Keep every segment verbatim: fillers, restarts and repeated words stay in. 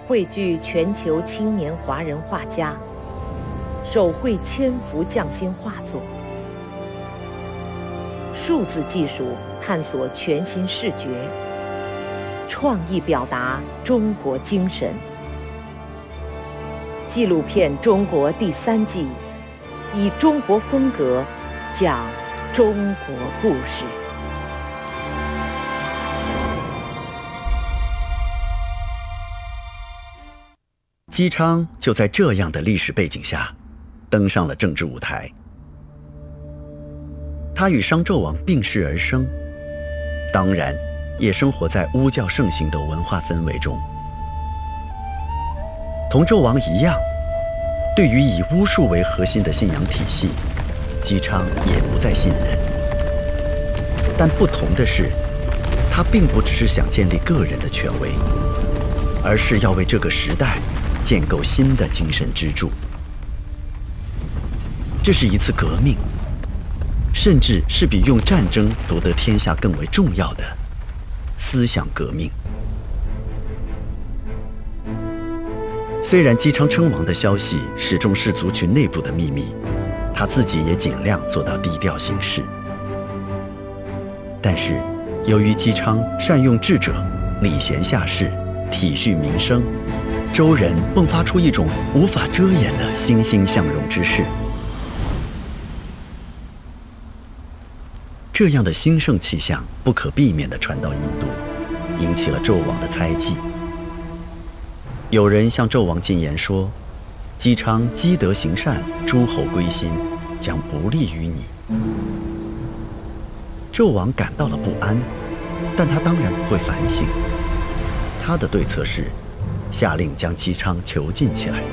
汇聚全球青年华人画家，手绘千幅匠心画作。数字技术探索全新视觉，创意表达中国精神。纪录片《中国》第三季，以中国风格讲中国故事。 姬昌就在这样的历史背景下，登上了政治舞台。他与商纣王并世而生，当然也生活在巫教盛行的文化氛围中。同纣王一样，对于以巫术为核心的信仰体系，姬昌也不再信任。但不同的是，他并不只是想建立个人的权威，而是要为这个时代建构新的精神支柱。这是一次革命，甚至是比用战争夺得天下更为重要的思想革命。虽然姬昌称王的消息始终是族群内部的秘密，他自己也尽量做到低调行事。但是，由于姬昌善用智者，礼贤下士，体恤民生，周人迸发出一种无法遮掩的欣欣向荣之势。这样的兴盛气象不可避免地传到印度，引起了纣王的猜忌。有人向纣王进言说，姬昌积德行善，诸侯归心，将不利于你。纣王感到了不安，但他当然不会反省。他的对策是下令将姬昌囚禁起来。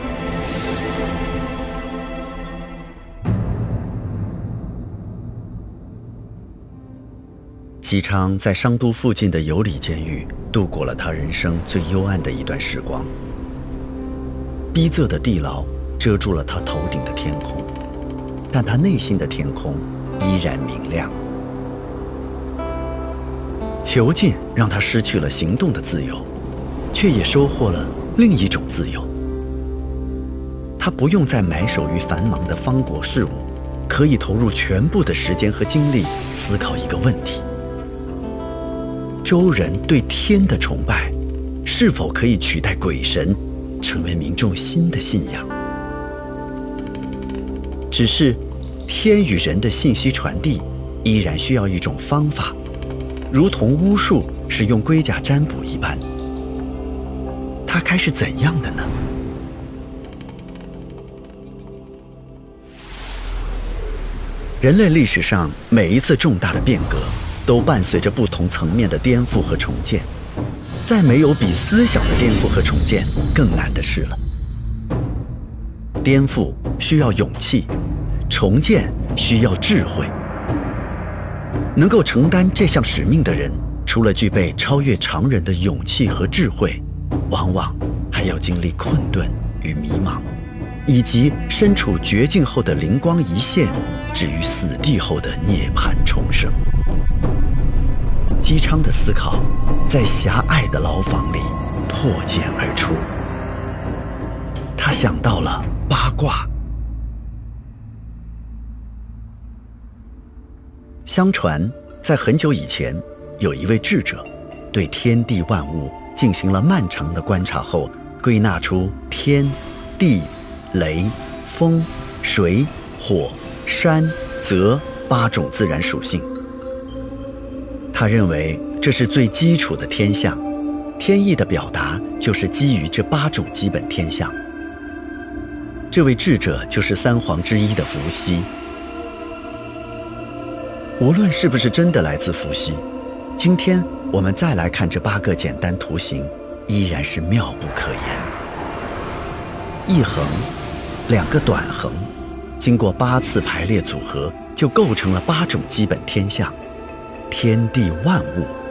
姬昌在商都附近的有里监狱度过了他人生最幽暗的一段时光。逼仄的地牢遮住了他头顶的天空，但他内心的天空依然明亮。囚禁让他失去了行动的自由，却也收获了另一种自由。他不用再埋首于繁忙的方国事务，可以投入全部的时间和精力思考一个问题：周人对天的崇拜，是否可以取代鬼神，成为民众新的信仰？只是天与人的信息传递，依然需要一种方法，如同巫术使用龟甲占卜一般。它该是怎样的呢？人类历史上每一次重大的变革，都伴随着不同层面的颠覆和重建。再没有比思想的颠覆和重建更难的事了。颠覆需要勇气，重建需要智慧。能够承担这项使命的人，除了具备超越常人的勇气和智慧，往往还要经历困顿与迷茫，以及身处绝境后的灵光一现，至于死地后的涅槃重生。姬昌的思考在狭隘的牢房里破茧而出，他想到了八卦。相传，在很久以前，有一位智者对天地万物进行了漫长的观察后，归纳出天、地、雷、风、水、火、山、泽八种自然属性。他认为这是最基础的天象，天意的表达就是基于这八种基本天象。这位智者就是三皇之一的伏羲。无论是不是真的来自伏羲，今天我们再来看这八个简单图形，依然是妙不可言。一横，两个短横，经过八次排列组合，就构成了八种基本天象。天地万物